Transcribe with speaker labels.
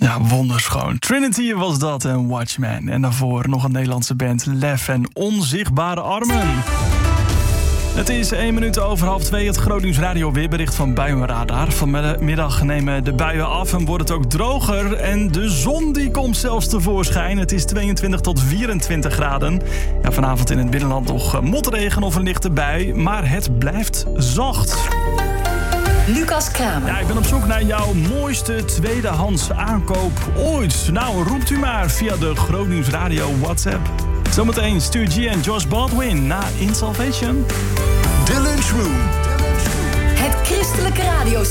Speaker 1: Ja, wonderschoon. Trinity was dat en Watchman. En daarvoor nog een Nederlandse band, Lef en Onzichtbare Armen. Het is 1 minuut over 1:30. Het Grootnieuws Radio weerbericht van Buienradar. Vanmiddag nemen de buien af en wordt het ook droger. En de zon die komt zelfs tevoorschijn. Het is 22 tot 24 graden. Ja, vanavond in het binnenland nog motregen of een lichte bui. Maar het blijft zacht.
Speaker 2: Lucas Kramer.
Speaker 1: Ja, ik ben op zoek naar jouw mooiste tweedehands aankoop ooit. Nou, roept u maar via de Grootnieuws Radio WhatsApp. Zometeen Stu G en Josh Baldwin na In Salvation.
Speaker 3: De Lunchroom.
Speaker 2: Het christelijke radiostation.